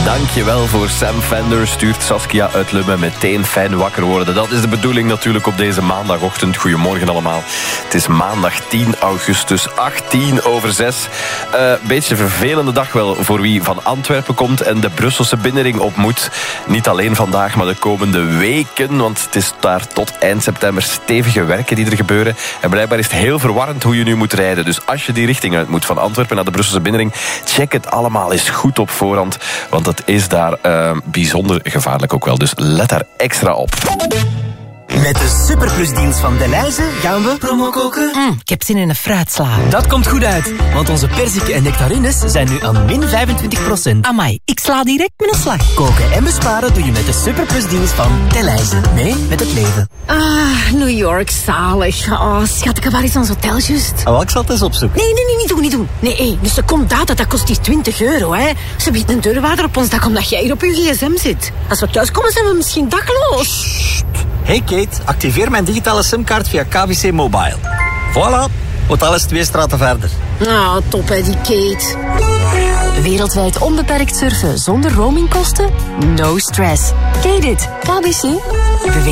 Dankjewel voor Sam Fender, stuurt Saskia uit Lummen. Meteen fijn wakker worden. Dat is de bedoeling natuurlijk op deze maandagochtend. Goedemorgen allemaal. Het is maandag 10 augustus, 6:18. Beetje vervelende dag wel voor wie van Antwerpen komt en de Brusselse binnenring ontmoet. Niet alleen vandaag, maar de komende weken. Want het is daar tot eind september stevige werken die er gebeuren. En blijkbaar is het heel verwarrend hoe je nu moet rijden. Dus als je die richting uit moet, van Antwerpen naar de Brusselse binnenring, check het allemaal eens goed op voorhand. Want het is daar bijzonder gevaarlijk ook wel. Dus let daar extra op. Met de superplusdeals van Delhaize gaan we promo koken. Ik heb zin in een fruitsla. Dat komt goed uit, want onze perziken en nectarines zijn nu aan min 25%. Amai, ik sla direct met een slag. Koken en besparen doe je met de superplusdeals van Delhaize. Mee met het leven. Ah, New York, zalig. Oh, schatje, waar is ons hotel juist? Oh, ik zal het eens opzoeken. Nee, niet doen. Nee, dus de comdata, dat kost die €20, hè. Ze biedt een deurwaarder op ons dak omdat jij hier op je gsm zit. Als we thuis komen, zijn we misschien dakloos. Hey Kate, activeer mijn digitale simkaart via KBC Mobile. Voilà, hotel is 2 straten verder. Ah, top hè, die Kate. Wereldwijd onbeperkt surfen zonder roamingkosten? No stress. Ken je dit? KBC?